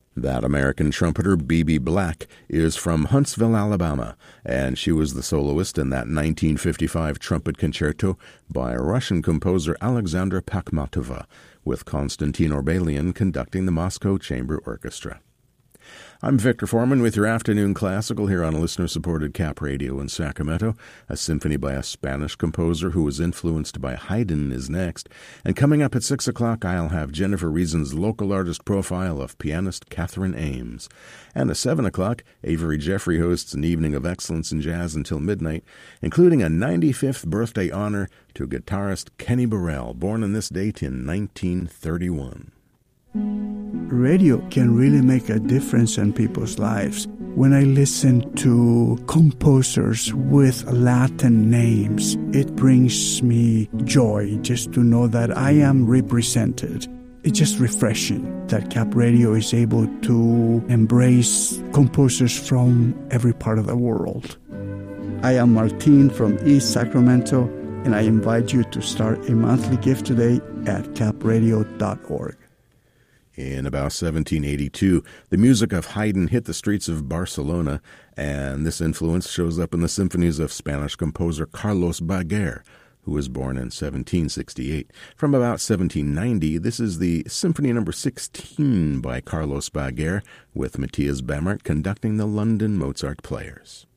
That American trumpeter, B.B. Black, is from Huntsville, Alabama, and she was the soloist in that 1955 trumpet concerto by Russian composer Alexandra Pakhmatova, with Konstantin Orbelian conducting the Moscow Chamber Orchestra. I'm Victor Foreman with your afternoon classical here on listener-supported Cap Radio in Sacramento. A symphony by a Spanish composer who was influenced by Haydn is next. And coming up at 6 o'clock, I'll have Jennifer Reason's local artist profile of pianist Catherine Ames. And at 7 o'clock, Avery Jeffrey hosts an evening of excellence in jazz until midnight, including a 95th birthday honor to guitarist Kenny Burrell, born on this date in 1931. Radio can really make a difference in people's lives. When I listen to composers with Latin names, it brings me joy just to know that I am represented. It's just refreshing that Cap Radio is able to embrace composers from every part of the world. I am Martin from East Sacramento, and I invite you to start a monthly gift today at capradio.org. In about 1782, the music of Haydn hit the streets of Barcelona, and this influence shows up in the symphonies of Spanish composer Carlos Baguer, who was born in 1768. From about 1790, this is the Symphony No. 16 by Carlos Baguer, with Matthias Bamert conducting the London Mozart Players.